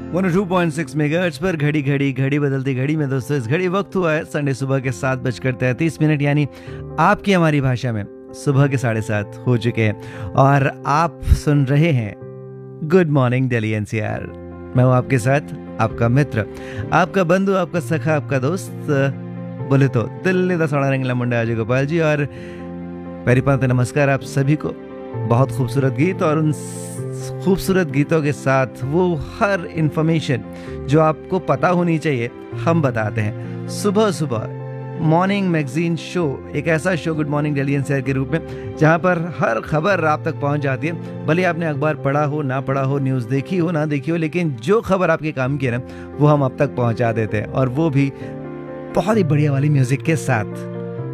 102.6 megahertz पर घड़ी घड़ी घड़ी बदलती घड़ी में दोस्तों इस घड़ी वक्त हुआ है संडे सुबह के 7:33 यानी आपकी हमारी भाषा में सुबह के 7:30 हो चुके हैं और आप सुन रहे हैं गुड मॉर्निंग दिल्ली एनसीआर। मैं हूँ आपके साथ आपका मित्र, आपका बंधु, आपका सखा, आपका दोस्त, बोले तो दिल्ली दा सोना रंगला मुंडा अजय गोपाल जी। और परिपात नमस्कार आप सभी को। बहुत खूबसूरत गीत और उन खूबसूरत गीतों के साथ वो हर इंफॉर्मेशन जो आपको पता होनी चाहिए हम बताते हैं सुबह सुबह। मॉर्निंग मैगजीन शो, एक ऐसा show good morning Delhi NCR के रूप में जहां पर हर खबर आप तक पहुंच जाती है। भले आपने अखबार पढ़ा हो ना पढ़ा हो, न्यूज़ देखी हो ना देखी हो, लेकिन जो खबर आपके काम की है ना वो हम अब तक पहुंचा देते हैं, और वो भी बहुत ही बढ़िया वाली म्यूजिक के साथ।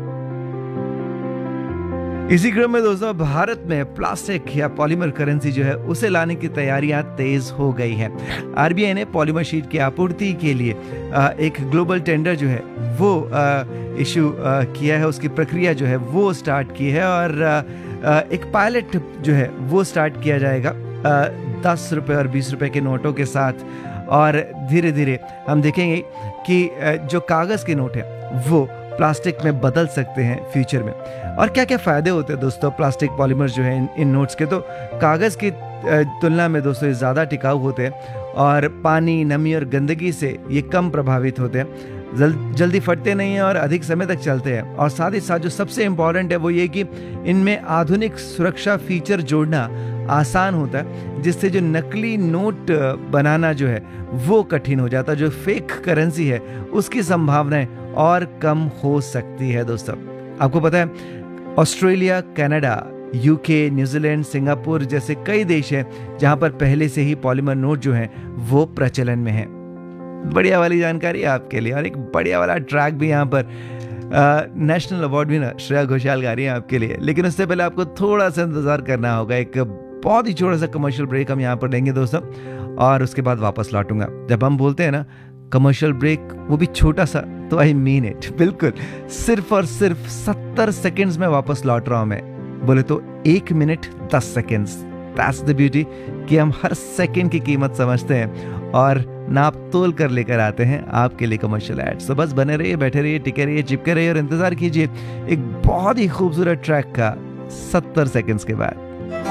इसी क्रम में दोस्तों भारत में प्लास्टिक या पॉलीमर करेंसी जो है उसे लाने की तैयारियां तेज हो गई है। आरबीआई ने पॉलीमर शीट की आपूर्ति के लिए एक ग्लोबल टेंडर जो है वो इशू किया है, उसकी प्रक्रिया जो है वो स्टार्ट की है और एक पायलट जो है वो स्टार्ट किया जाएगा 10 रुपए और 20 रुपए के नोटों के साथ। और धीरे धीरे हम देखेंगे कि जो कागज़ के नोट है वो प्लास्टिक में बदल सकते हैं फ्यूचर में। और क्या क्या फ़ायदे होते हैं दोस्तों प्लास्टिक पॉलीमर जो है इन नोट्स के, तो कागज़ की तुलना में दोस्तों ये ज़्यादा टिकाऊ होते हैं और पानी, नमी और गंदगी से ये कम प्रभावित होते हैं, जल्दी फटते नहीं हैं और अधिक समय तक चलते हैं। और साथ ही साथ जो सबसे इम्पॉर्टेंट है वो ये कि इनमें आधुनिक सुरक्षा फीचर जोड़ना आसान होता है, जिससे जो नकली नोट बनाना जो है वो कठिन हो जाता है। जो फेक करेंसी है उसकी संभावनाएं और कम हो सकती है दोस्तों। आपको पता है Australia, Canada, UK, New Zealand, Singapore जैसे कई देश हैं जहां पर पहले से ही पॉलीमर नोट जो हैं वो प्रचलन में है। बढ़िया वाली जानकारी आपके लिए और एक बढ़िया वाला ट्रैक भी यहाँ पर national award winner Shreya Ghoshal गा रही है आपके लिए। लेकिन उससे पहले आपको थोड़ा सा इंतजार करना होगा, एक बहुत ही छोटा सा कमर्शियल ब्रेक हम यहाँ पर लेंगे दोस्तों, और उसके बाद वापस लौटूंगा। जब हम बोलते हैं ना कमर्शियल ब्रेक, वो भी छोटा सा, तो आई मीन इट, बिल्कुल सिर्फ और सिर्फ 70 सेकेंड्स में वापस लौट रहा हूं मैं। बोले तो 1 minute 10 seconds. That's the beauty कि हम हर सेकेंड की कीमत समझते हैं और नाप तोल कर लेकर आते हैं आपके लिए कमर्शियल एड। तो बस बने रहिए, बैठे रहिए, टिके रहिए, चिपके रहिए और इंतजार कीजिए एक बहुत ही खूबसूरत ट्रैक का 70 सेकेंड्स के बाद।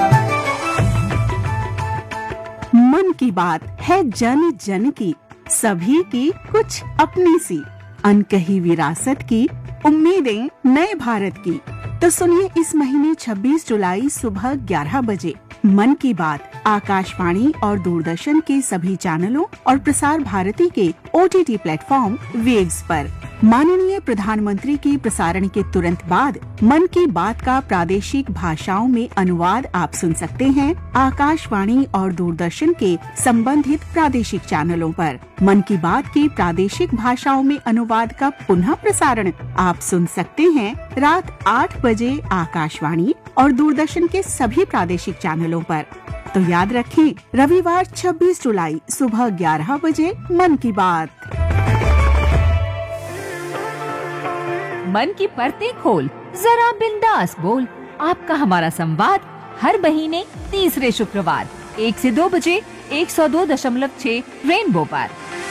मन की बात है जन जन की, सभी की कुछ अपनी सी, अनकही विरासत की, उम्मीदें नए भारत की। तो सुनिए इस महीने 26 जुलाई सुबह 11 बजे मन की बात आकाशवाणी और दूरदर्शन के सभी चैनलों और प्रसार भारती के OTT प्लेटफॉर्म वेव्स पर। माननीय प्रधानमंत्री के प्रसारण के तुरंत बाद मन की बात का प्रादेशिक भाषाओं में अनुवाद आप सुन सकते हैं आकाशवाणी और दूरदर्शन के संबंधित प्रादेशिक चैनलों पर। मन की बात के प्रादेशिक भाषाओं में अनुवाद का पुनः प्रसारण आप सुन सकते हैं रात 8 बजे आकाशवाणी और दूरदर्शन के सभी प्रादेशिक चैनलों पर। तो याद रखें, रविवार 26 जुलाई सुबह 11 बजे मन की बात। मन की परतें खोल, जरा बिंदास बोल। आपका हमारा संवाद हर महीने तीसरे शुक्रवार 1 से 2 बजे 102.6 रेनबो पर।